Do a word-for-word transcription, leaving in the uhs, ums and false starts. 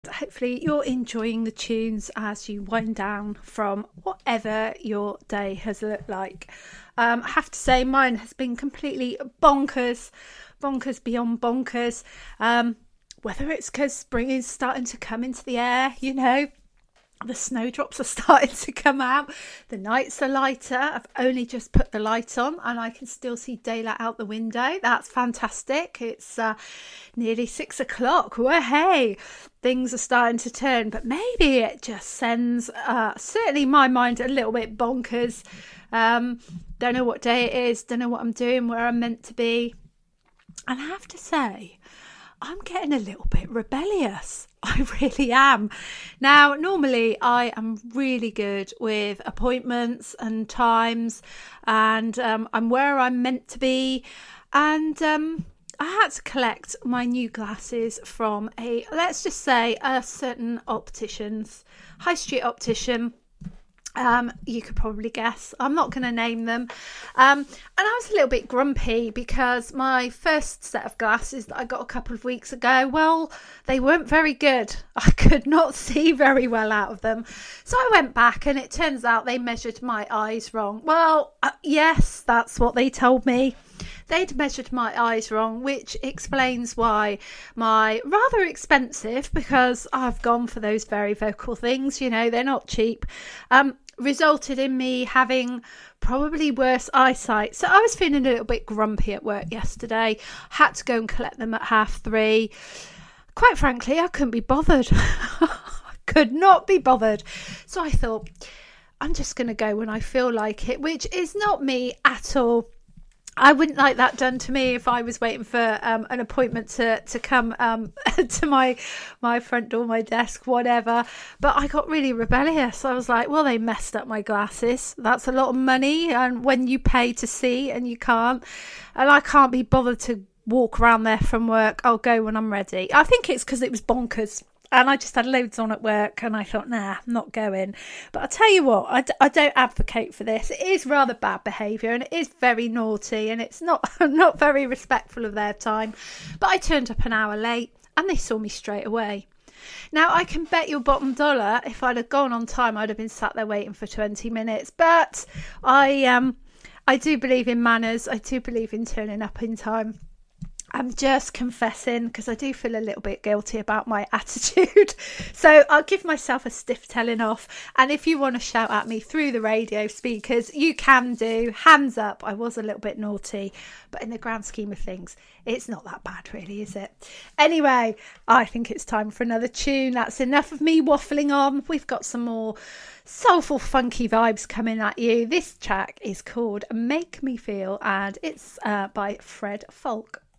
Hopefully you're enjoying the tunes as you wind down from whatever your day has looked like. Um, I have to say mine has been completely bonkers, bonkers beyond bonkers. Um, whether it's because spring is starting to come into the air, you know, the snowdrops are starting to come out. The nights are lighter. I've only just put the light on and I can still see daylight out the window. That's fantastic. It's uh, nearly six o'clock. Well, hey, things are starting to turn, but maybe it just sends uh, certainly my mind a little bit bonkers. Um, don't know what day it is. Don't know what I'm doing, where I'm meant to be. And I have to say, I'm getting a little bit rebellious. I really am. Now, normally I am really good with appointments and times, and um, I'm where I'm meant to be. And um, I had to collect my new glasses from a, let's just say, a certain optician's, high street optician. Um, you could probably guess. I'm not going to name them. Um, and I was a little bit grumpy because my first set of glasses that I got a couple of weeks ago, well, they weren't very good. I could not see very well out of them. So I went back and it turns out they measured my eyes wrong. Well, uh, yes, that's what they told me. They'd measured my eyes wrong, which explains why my rather expensive, because I've gone for those very vocal things, you know, they're not cheap, um, resulted in me having probably worse eyesight. So I was feeling a little bit grumpy at work yesterday. Had to go and collect them at half three. Quite frankly, I couldn't be bothered. I could not be bothered. So I thought, I'm just going to go when I feel like it, which is not me at all. I wouldn't like that done to me if I was waiting for um, an appointment to to come um, to my my front door, my desk, whatever. But I got really rebellious. I was like, well, they messed up my glasses. That's a lot of money, and when you pay to see and you can't, and I can't be bothered to walk around there from work. I'll go when I'm ready. I think it's because it was bonkers. And I just had loads on at work and I thought, nah, I'm not going. But I'll tell you what, I, d- I don't advocate for this. It is rather bad behaviour and it is very naughty and it's not, not very respectful of their time. But I turned up an hour late and they saw me straight away. Now, I can bet your bottom dollar if I'd have gone on time, I'd have been sat there waiting for twenty minutes. But I, um, I do believe in manners. I do believe in turning up in time. I'm just confessing because I do feel a little bit guilty about my attitude. So I'll give myself a stiff telling off. And if you want to shout at me through the radio speakers, you can do. Hands up. I was a little bit naughty. But in the grand scheme of things, it's not that bad really, is it? Anyway, I think it's time for another tune. That's enough of me waffling on. We've got some more soulful, funky vibes coming at you. This track is called Make Me Feel and it's uh, by Fred Folk.